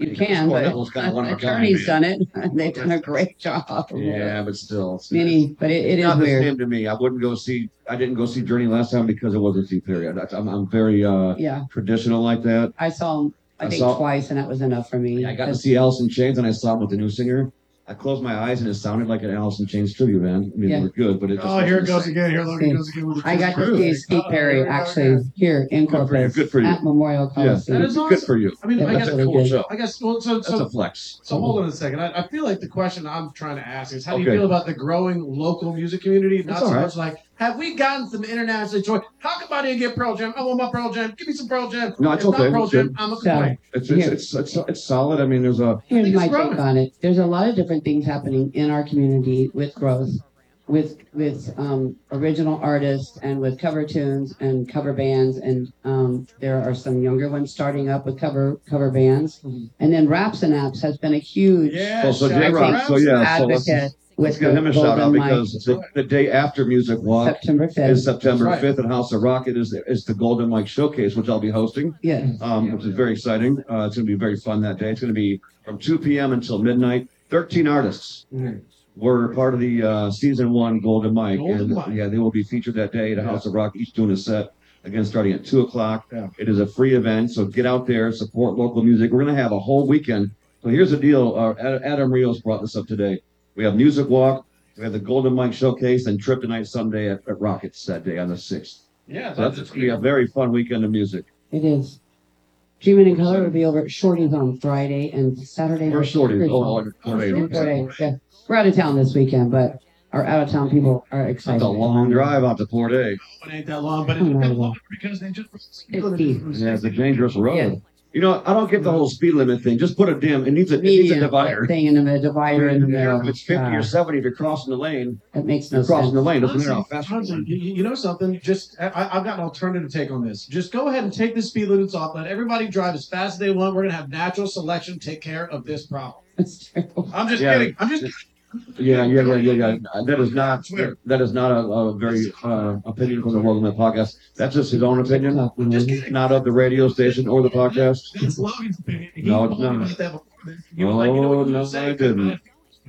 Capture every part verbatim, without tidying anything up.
You can, but that was kind of one of a kind, attorney's man. done it. They've done a great job. Yeah, but still, it's, Many, but it, it it's is not the weird. same to me. I wouldn't go see. I didn't go see Journey last time because it wasn't C period. That's- I'm I'm very uh Yeah, traditional like that. I saw him, I I think saw- twice, and that was enough for me. I got to 'Cause- see Alice in Chains, and I saw him with the new singer. I closed my eyes, and it sounded like an Alice in Chains tribute band. I mean, Yeah. they were good, but it just Oh, here it wasn't the goes same. again. Here, look, it goes again. with the I got to truth. see Steve Perry here we go actually again. here in Good for you, Corpus good for you. at Memorial Yeah, Coliseum. That is good awesome. for you. I mean, Yeah, I that's guess, really Cool good. show. I guess, well, so, That's so, a flex. so hold on a second. I, I feel like the question I'm trying to ask is, how do you Okay. feel about the growing local music community? Not That's so all right. much like, have we gotten some international joy? How come I didn't get Pearl Jam? I want my Pearl Jam. Give me some Pearl Jam. No, it's If okay. not Pearl It's Jam, good. I'm a So- complaint. It's Here. it's, it's it's it's solid. I mean, there's a Here's think my it's take growing. on it. There's a lot of different things happening in our community with growth, with with um, original artists and with cover tunes and cover bands, and um, there are some younger ones starting up with cover cover bands, Mhm. and then Raps and Apps has been a huge Yeah. Oh, so shout out J to Rock. Raps. So yeah, so let's, advocate let's with give him the a shout out Golden Mike. because the, the day after Music Walk September is fifth. September That's right. fifth at House of Rock. It is is the Golden Mike Showcase, which I'll be hosting, Yeah. um, which is very exciting. Uh, it's going to be very fun that day. It's going to be from two p.m. until midnight. Thirteen artists Mhm. were part of the uh, season one Golden Mike, Golden and Mike. yeah, they will be featured that day at Yeah. House of Rock, each doing a set. Again, starting at two o'clock. Yeah. It is a free event, so get out there, support local music. We're going to have a whole weekend. So here's the deal. Uh, Ad- Adam Rios brought this up today. We have Music Walk, we have the Golden Mike Showcase, and Trip Tonight Sunday at, at Rockets that day on the sixth. Yeah, So that's going to be a very fun weekend of music. It is. Dreaming in Color will be over at Shorty's on Friday and Saturday. We're we're shorty. Thursday. Oh, oh, oh, In four days, yeah. We're out of town this weekend, but our out of town people are excited. It's a long drive out to Port A. It ain't that long, but Oh, it's no, that no. long because they just. Fifty. Yeah, it's a dangerous road. Yeah. You know, I don't get the whole speed limit thing. Just put a dim. It needs a, it needs a Median divider. thing in the divider in the middle. If it's fifty or Uh, seventy, if you're crossing the lane, That makes no you're crossing sense. the lane. Doesn't matter how Honestly, fast you're honestly, going. you, you know something? Just I, I've got an alternative take on this. Just go ahead and take the speed limits off. Let everybody drive as fast as they want. We're gonna have natural selection take care of this problem. That's true. I'm just Yeah. kidding. I'm just. Yeah, yeah, yeah, yeah, yeah. That is not that is not a, a very uh, opinion from the World Limit podcast. That's just his own opinion, I'm just kidding. not of the radio station or the podcast. That's Logan's opinion. He No, it's told me not. about that before. He was like, you know Oh, what you no, say? I didn't. That's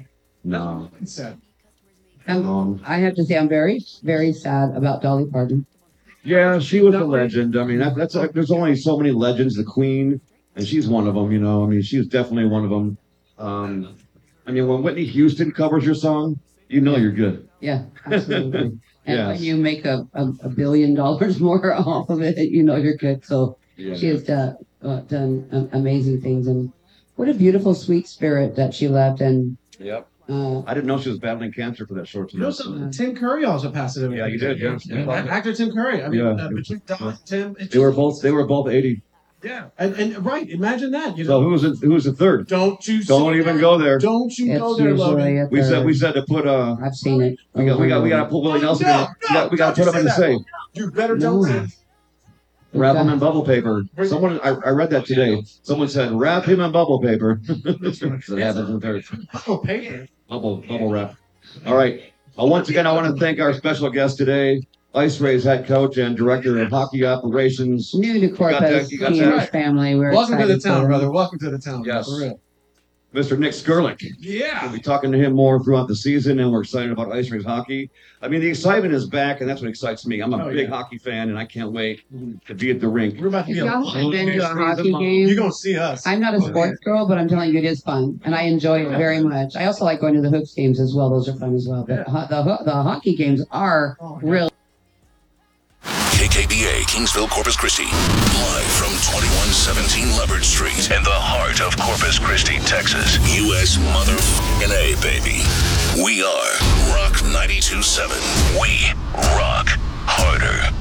No. what Logan said. Um, Um, I have to say, I'm very, very sad about Dolly Parton. yeah, she was a legend. I mean, that, that's like, there's only so many legends. The Queen, and she's one of them. You know, I mean, she's definitely one of them. Um, I mean, when Whitney Houston covers your song, you know you're good. Yeah, absolutely. And Yes. when you make a, a, a billion dollars more off of it, you know you're good. So Yeah. she has done, uh, done um, amazing things. And what a beautiful, sweet spirit that she left. And Yep. uh, I didn't know she was battling cancer for that short You know time. something? Tim Curry also passed it away. Yeah, you did, yeah. Yeah, actor Tim Curry. I mean, Yeah. uh, between Don and Tim, it's They were just- both. They were both eighty. Yeah, and, and right. Imagine that. You So know, who's the, who's the third? don't you Don't say even that. go there. Don't you it's go there, usually Logan. at We the, said we said to put uh I've seen it. we got we got we got to put Willie No, Nelson. no, in. We got, we got to don't put him in you the say safe. You better No. don't say. Wrap him in bubble paper. Someone I, I read that today. Someone said wrap him in bubble paper. That's what happens in third. Oh, paper. Bubble bubble wrap. All right. Uh, once again, I want to thank our special guest today, Ice Rays head coach and director of hockey operations. New to got that, Corpus, you got he and that. his family. We're Welcome to the excited town, for brother. him. Welcome to the town. Yes. For real. Mister Nick Skurlick. Yeah. We'll be talking to him more throughout the season, and we're excited about Ice Rays hockey. I mean, the excitement is back, and that's what excites me. I'm a Oh, big yeah. hockey fan, and I can't wait to be at the rink. We're about to If be a y'all have been to a hockey You're game, gonna see us. I'm not a sports girl, but I'm telling you, it is fun, and I enjoy it very much. I also like going to the hoops games as well; those are fun as well. But ho- the ho- the hockey games are Oh, my God. really. K K B A, Kingsville, Corpus Christi. Live from twenty-one seventeen Leopard Street in the heart of Corpus Christi, Texas. U S motherfucking A, baby. We are Rock ninety-two point seven. We rock harder.